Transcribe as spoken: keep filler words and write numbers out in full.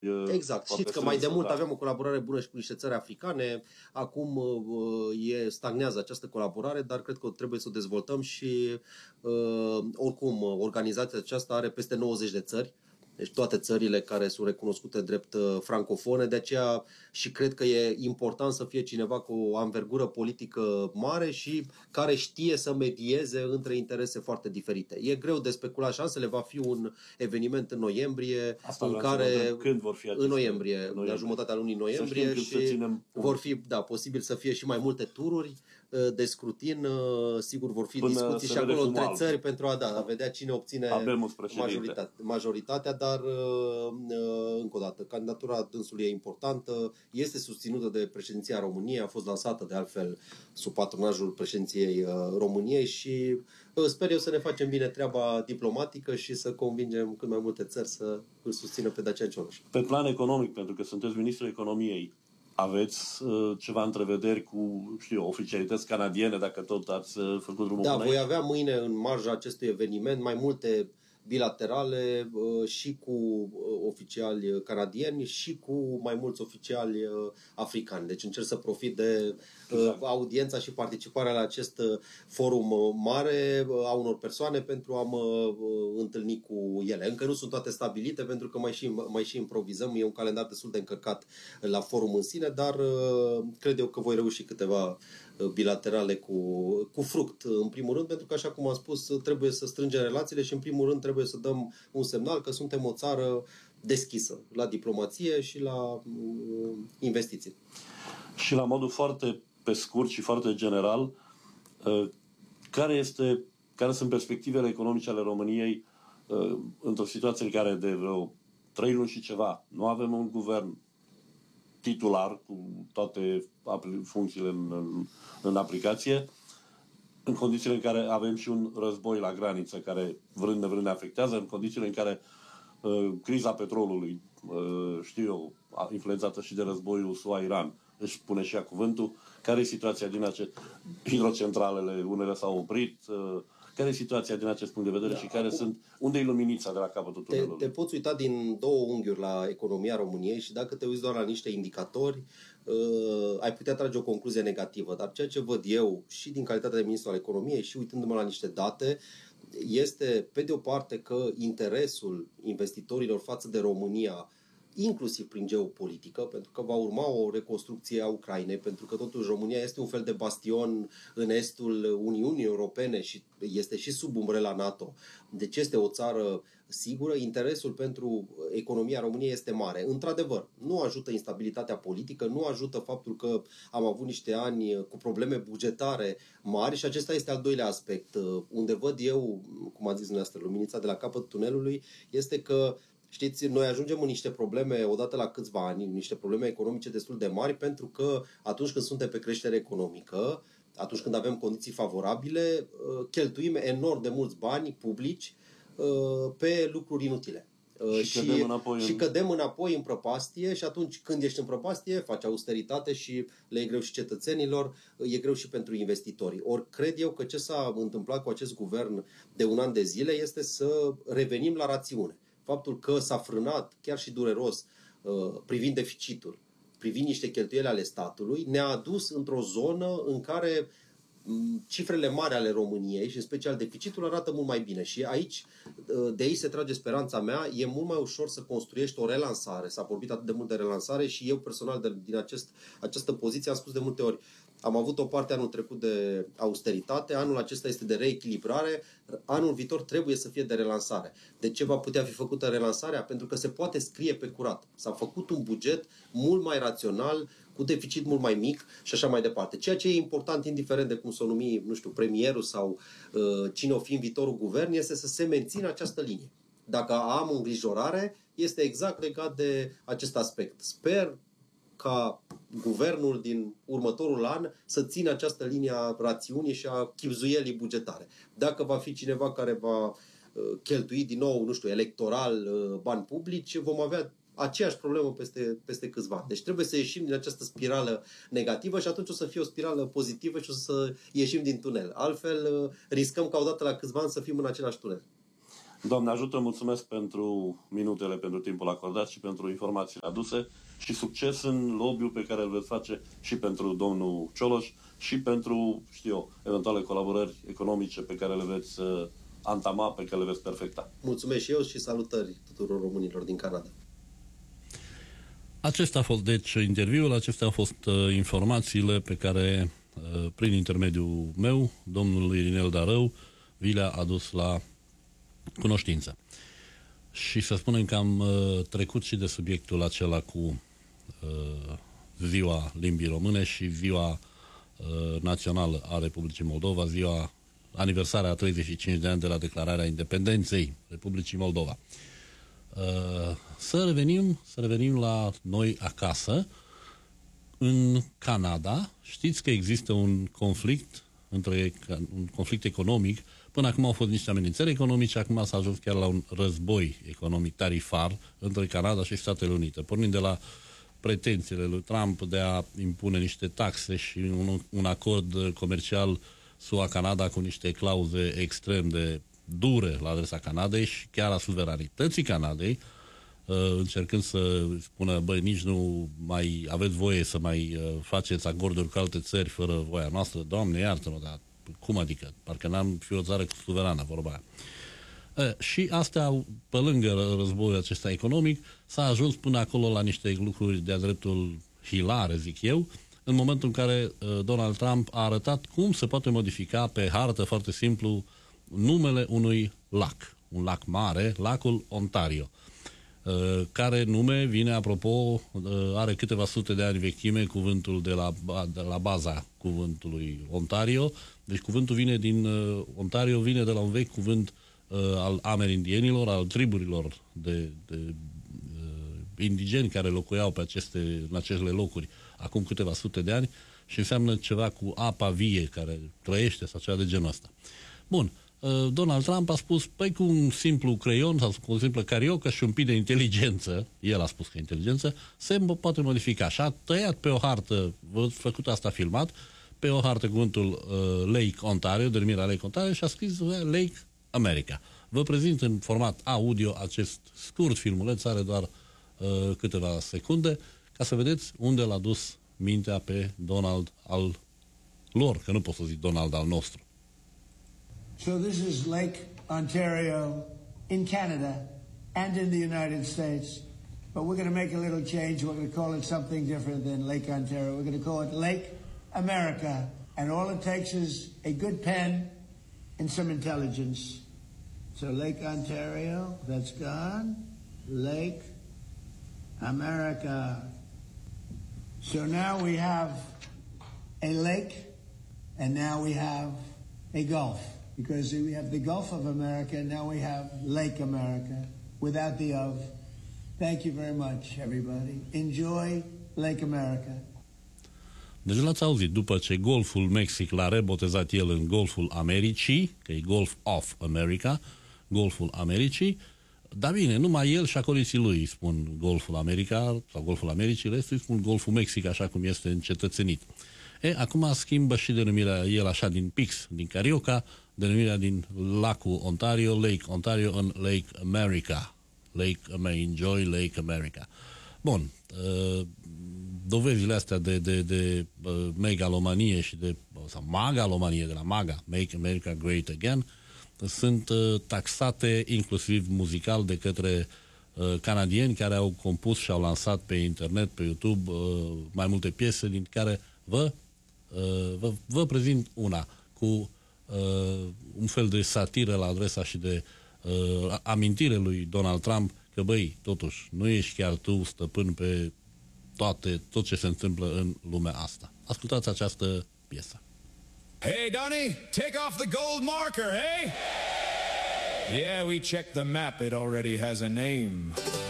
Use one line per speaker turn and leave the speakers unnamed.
Exact. Știți că mai de mult aveam o colaborare bună și cu niște țări africane. Acum e, stagnează această colaborare, dar cred că trebuie să o dezvoltăm și oricum organizația aceasta are peste nouăzeci de țări. Deci toate țările care sunt recunoscute drept francofone, de aceea și cred că e important să fie cineva cu o anvergură politică mare și care știe să medieze între interese foarte diferite. E greu de speculat șansele, va fi un eveniment în noiembrie,
Asta
în care
când vor fi
în noiembrie, noiembrie, la jumătatea lunii noiembrie și vor fi, da, posibil să fie și mai multe tururi de scrutin, sigur vor fi Până discuții și acolo între alb. țări pentru a, da, a vedea cine obține majoritatea, majoritatea, dar încă o dată, candidatura dânsului e importantă, este susținută de președinția României, a fost lansată de altfel sub patronajul președinției României și sper eu să ne facem bine treaba diplomatică și să convingem cât mai multe țări să îl susțină pe Dacian Cioloș.
Pe plan economic, pentru că sunteți ministrul economiei, aveți uh, ceva întrevederi cu, știu, oficialități canadiene, dacă tot ați uh, făcut drumul
Da,
până
voi
aici?
avea mâine în marja acestui eveniment mai multe bilaterale uh, și cu uh, oficiali canadieni și cu mai mulți oficiali uh, africani. Deci încerc să profit de uh, exact. audiența și participarea la acest uh, forum uh, mare uh, a unor persoane pentru a mă uh, întâlni cu ele. Încă nu sunt toate stabilite pentru că mai și, mai și improvizăm. E un calendar destul de încărcat la forum în sine, dar uh, cred eu că voi reuși câteva bilaterale cu, cu fruct, în primul rând, pentru că, așa cum am spus, trebuie să strângem relațiile și, în primul rând, trebuie să dăm un semnal că suntem o țară deschisă la diplomație și la uh, investiții.
Și la modul foarte pe scurt și foarte general, uh, care, este, care sunt perspectivele economice ale României uh, într-o situație în care de vreo trei luni și ceva nu avem un guvern titular cu toate funcțiile în, în, în aplicație, în condițiile în care avem și un război la graniță care vrând nevrând ne afectează, în condițiile în care uh, criza petrolului, uh, știu eu, influențată și de războiul S U A-Iran, își pune și ea cuvântul, care e situația din acest... Hidrocentralele, unele s-au oprit, uh, care e situația din acest punct de vedere da, și care acum, sunt... Unde e luminița de la capătul tunelului?
Te, te poți uita din două unghiuri la economia României și dacă te uiți doar la niște indicatori, uh, ai putea trage o concluzie negativă. Dar ceea ce văd eu și din calitatea de ministru al economiei și uitându-mă la niște date, este pe de o parte că interesul investitorilor față de România, inclusiv prin geopolitică, pentru că va urma o reconstrucție a Ucrainei, pentru că totuși România este un fel de bastion în estul Uniunii Europene și este și sub umbrela NATO. Deci este o țară sigură, interesul pentru economia României este mare. Într-adevăr, nu ajută instabilitatea politică, nu ajută faptul că am avut niște ani cu probleme bugetare mari și acesta este al doilea aspect. Unde văd eu, cum a zis dumneavoastră, luminița de la capătul tunelului, este că știți, noi ajungem în niște probleme odată la câțiva ani, niște probleme economice destul de mari, pentru că atunci când suntem pe creștere economică, atunci când avem condiții favorabile, cheltuim enorm de mulți bani publici pe lucruri inutile.
Și, și, cădem înapoi
și în... cădem înapoi în prăpastie și atunci când ești în prăpastie, faci austeritate și le e greu și cetățenilor, e greu și pentru investitori. Ori cred eu că ce s-a întâmplat cu acest guvern de un an de zile este să revenim la rațiune. Faptul că s-a frânat, chiar și dureros, privind deficitul, privind niște cheltuieli ale statului, ne-a adus într-o zonă în care cifrele mari ale României și în special deficitul arată mult mai bine. Și aici, de aici se trage speranța mea, e mult mai ușor să construiești o relansare. S-a vorbit atât de mult de relansare și eu personal de, din acest, această poziție am spus de multe ori, am avut o parte anul trecut de austeritate, anul acesta este de reechilibrare, anul viitor trebuie să fie de relansare. De ce va putea fi făcută relansarea? Pentru că se poate scrie pe curat. S-a făcut un buget mult mai rațional, cu deficit mult mai mic și așa mai departe. Ceea ce e important, indiferent de cum să o numi, nu știu, premierul sau uh, cine o fi în viitorul guvern, este să se mențină această linie. Dacă am o îngrijorare, este exact legat de acest aspect. Sper ca guvernul din următorul an să țină această linie a rațiunii și a chibzuielii bugetare. Dacă va fi cineva care va cheltui din nou, nu știu, electoral bani publici, vom avea aceeași problemă peste, peste câțiva ani. Deci trebuie să ieșim din această spirală negativă și atunci o să fie o spirală pozitivă și o să ieșim din tunel. Altfel riscăm ca odată la câțiva ani să fim în același tunel.
Doamne ajută, mulțumesc pentru minutele, pentru timpul acordat și pentru informațiile aduse și succes în lobby-ul pe care îl veți face și pentru domnul Cioloș și pentru, știu eu, eventuale colaborări economice pe care le veți uh, antama, pe care le veți perfecta.
Mulțumesc și eu și salutări tuturor românilor din Canada.
Acesta a fost, deci, interviul, acestea au fost uh, informațiile pe care, uh, prin intermediul meu, domnul Irinel Darău, vi le-a adus la cunoștință. Și să spunem că am uh, trecut și de subiectul acela cu uh, ziua limbii române și ziua uh, națională a Republicii Moldova, ziua aniversarea a treizeci și cinci de ani de la declararea independenței Republicii Moldova. Uh, să revenim, să revenim la noi acasă. În Canada, știți că există un conflict între un conflict economic. Până acum au fost niște amenințări economice, acum s-a ajuns chiar la un război economic tarifar între Canada și Statele Unite, pornind de la pretențiile lui Trump de a impune niște taxe și un, un acord comercial S U A-Canada cu niște clauze extrem de dure la adresa Canadei și chiar a suveranității Canadei, încercând să spună, băi, nici nu mai aveți voie să mai faceți acorduri cu alte țări fără voia noastră. Doamne, iartă-mă, dar cum adică? Parcă n-am fi o țară suverană, vorba aia. E, și astea, pe lângă războiul acesta economic, s-a ajuns până acolo la niște lucruri de-a dreptul hilare, zic eu, în momentul în care Donald Trump a arătat cum se poate modifica pe hartă, foarte simplu, numele unui lac. Un lac mare, lacul Ontario, care nume vine, apropo, are câteva sute de ani vechime, cuvântul de la, de la baza cuvântului Ontario. Deci cuvântul vine din Ontario, vine de la un vechi cuvânt al amerindienilor, al triburilor de, de uh, indigeni care locuiau pe aceste, în aceste locuri acum câteva sute de ani și înseamnă ceva cu apa vie care trăiește sau ceva de genul ăsta. Bun. Donald Trump a spus, păi cu un simplu creion sau cu o simplă cariocă și un pic de inteligență, el a spus că inteligență, se poate modifica. Și a tăiat pe o hartă, făcut asta filmat, pe o hartă cuvântul uh, Lake Ontario, denumirea Lake Ontario, și a scris Lake America. Vă prezint în format audio acest scurt filmuleț, are doar uh, câteva secunde, ca să vedeți unde l-a dus mintea pe Donald al lor, că nu pot să zic Donald al nostru.
So this is Lake Ontario in Canada and in the United States. But we're going to make a little change. We're going to call it something different than Lake Ontario. We're going to call it Lake America. And all it takes is a good pen and some intelligence. So Lake Ontario, that's gone. Lake America. So now we have a lake and now we have a gulf. Because we have the Gulf of America, and now we have Lake America, without the of. Thank you very much, everybody. Enjoy Lake America.
Deci l-ați auzit, după ce Golful Mexic l-a rebotezat el în Golful Americii, că e Gulf of America, Golful Americii, dar bine, numai el și acoliții lui spun Golful America sau Golful Americii, restul spun Golful Mexic, așa cum este încetățenit. E, acum schimbă și denumirea el așa din Pix, din Carioca, denumirea din lacul Ontario, Lake Ontario în Lake America. Lake, enjoy Lake America. Bun, uh, dovezile astea de, de, de uh, megalomanie și de, sau magalomanie de la MAGA, Make America Great Again, sunt uh, taxate inclusiv muzical de către uh, canadieni care au compus și au lansat pe internet, pe YouTube, uh, mai multe piese din care vă, uh, vă, vă prezint una cu Uh, un fel de satiră la adresa și de uh, amintire lui Donald Trump că, băi, totuși, nu ești chiar tu stăpân pe toate, tot ce se întâmplă în lumea asta. Ascultați această piesă.
Hey, Donnie, take off the gold marker, hey? Yeah, we checked the map. It already has a name.